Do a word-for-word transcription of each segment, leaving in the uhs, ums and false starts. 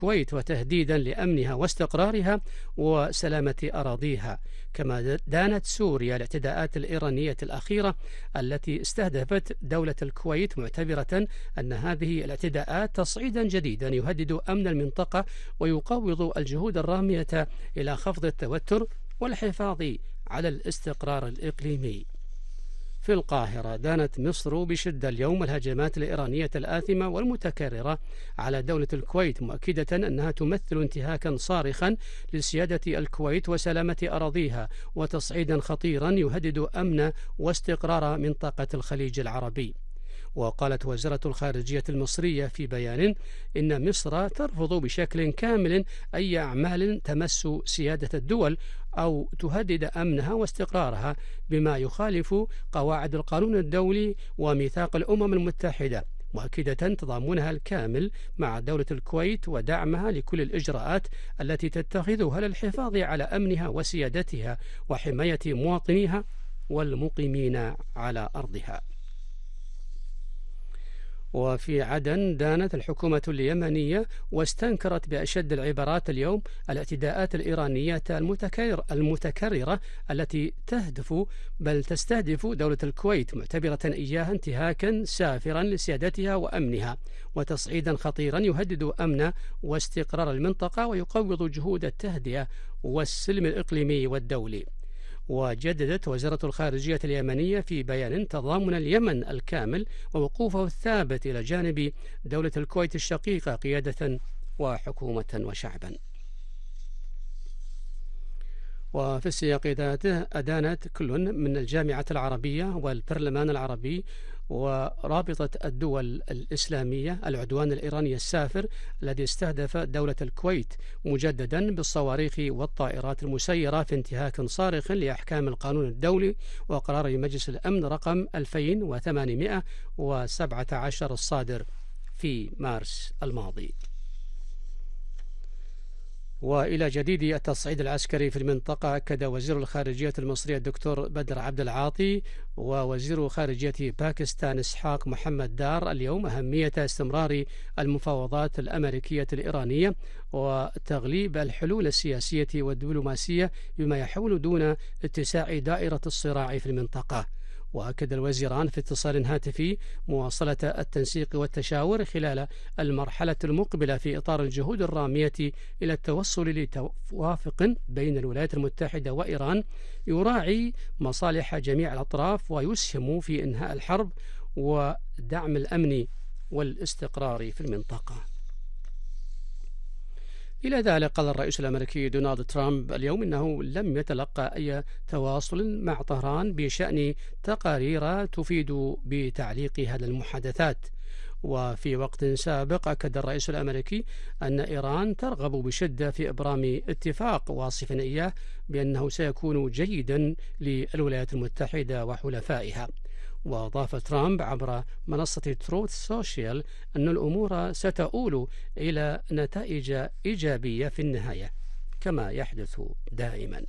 الكويت وتهديدا لأمنها واستقرارها وسلامة أراضيها. كما دانت سوريا الاعتداءات الإيرانية الأخيرة التي استهدفت دولة الكويت، معتبرة أن هذه الاعتداءات تصعيدا جديدا يهدد أمن المنطقة ويقوض الجهود الرامية إلى خفض التوتر والحفاظ على الاستقرار الإقليمي. في القاهرة دانت مصر بشدة اليوم الهجمات الإيرانية الآثمة والمتكررة على دولة الكويت، مؤكدة أنها تمثل انتهاكا صارخا لسيادة الكويت وسلامة أراضيها وتصعيدا خطيرا يهدد أمن واستقرار منطقة الخليج العربي. وقالت وزارة الخارجية المصرية في بيان إن مصر ترفض بشكل كامل أي أعمال تمس سيادة الدول أو تهدد أمنها واستقرارها بما يخالف قواعد القانون الدولي وميثاق الأمم المتحدة، مؤكدة تضامنها الكامل مع دولة الكويت ودعمها لكل الإجراءات التي تتخذها للحفاظ على أمنها وسيادتها وحماية مواطنيها والمقيمين على أرضها. وفي عدن دانت الحكومة اليمنية واستنكرت بأشد العبارات اليوم الاعتداءات الإيرانية المتكرر المتكررة التي تهدف بل تستهدف دولة الكويت، معتبرة إياها انتهاكا سافرا لسيادتها وأمنها وتصعيدا خطيرا يهدد أمن واستقرار المنطقة ويقوض جهود التهدئة والسلم الإقليمي والدولي. وجددت وزارة الخارجية اليمنية في بيان تضامن اليمن الكامل ووقوفه الثابت إلى جانب دولة الكويت الشقيقة قيادة وحكومة وشعبا. وفي السياق ذاته أدانت كل من الجامعة العربية والبرلمان العربي ورابطة الدول الإسلامية العدوان الإيراني السافر الذي استهدف دولة الكويت، مجددا بالصواريخ والطائرات المسيرة في انتهاك صارخ لأحكام القانون الدولي وقرار مجلس الأمن رقم ألفين وثمانمائة وسبعة عشر الصادر في مارس الماضي. وإلى جديد التصعيد العسكري في المنطقة، أكد وزير الخارجية المصري الدكتور بدر عبد العاطي ووزير خارجية باكستان إسحاق محمد دار اليوم أهمية استمرار المفاوضات الأمريكية الإيرانية وتغليب الحلول السياسية والدبلوماسية بما يحول دون اتساع دائرة الصراع في المنطقة. وأكد الوزيران في اتصال هاتفي مواصلة التنسيق والتشاور خلال المرحلة المقبلة في إطار الجهود الرامية إلى التوصل لتوافق بين الولايات المتحدة وإيران يراعي مصالح جميع الأطراف ويسهم في إنهاء الحرب ودعم الأمن والاستقرار في المنطقة. إلى ذلك قال الرئيس الأمريكي دونالد ترامب اليوم إنه لم يتلقى أي تواصل مع طهران بشأن تقارير تفيد بتعليق هذه المحادثات. وفي وقت سابق أكد الرئيس الأمريكي أن إيران ترغب بشدة في إبرام اتفاق، واصفا إياه بأنه سيكون جيدا للولايات المتحدة وحلفائها. وأضاف ترامب عبر منصة تروث سوشيال أن الأمور ستؤول إلى نتائج إيجابية في النهاية كما يحدث دائما.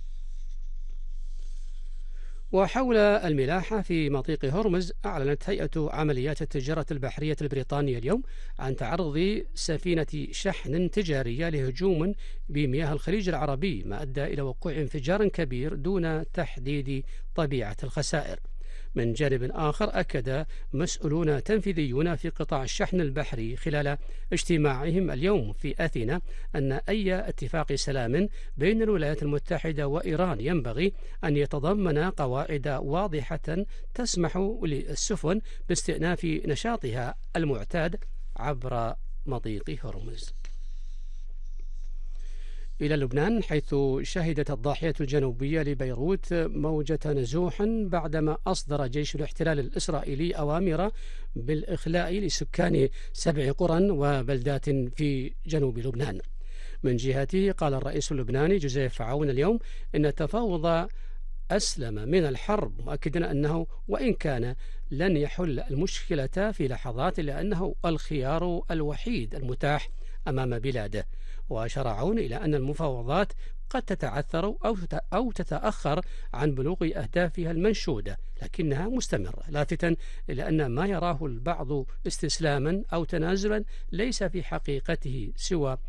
وحول الملاحة في مضيق هرمز، أعلنت هيئة عمليات التجارة البحرية البريطانية اليوم عن تعرض سفينة شحن تجارية لهجوم بمياه الخليج العربي، ما أدى إلى وقوع انفجار كبير دون تحديد طبيعة الخسائر. من جانب آخر، أكد مسؤولون تنفيذيون في قطاع الشحن البحري خلال اجتماعهم اليوم في أثينا أن أي اتفاق سلام بين الولايات المتحدة وإيران ينبغي أن يتضمن قواعد واضحة تسمح للسفن باستئناف نشاطها المعتاد عبر مضيق هرمز. إلى لبنان، حيث شهدت الضاحية الجنوبية لبيروت موجة نزوح بعدما أصدر جيش الاحتلال الإسرائيلي أوامر بالإخلاء لسكان سبع قرى وبلدات في جنوب لبنان. من جهته قال الرئيس اللبناني جوزيف عون اليوم إن التفاوض أسلم من الحرب، مؤكدا أنه وإن كان لن يحل المشكلة في لحظات إلا أنه الخيار الوحيد المتاح أمام بلاده. وأشار عون إلى أن المفاوضات قد تتعثر أو تتأخر عن بلوغ أهدافها المنشودة، لكنها مستمرة، لافتاً إلى أن ما يراه البعض استسلاما أو تنازلا ليس في حقيقته سوى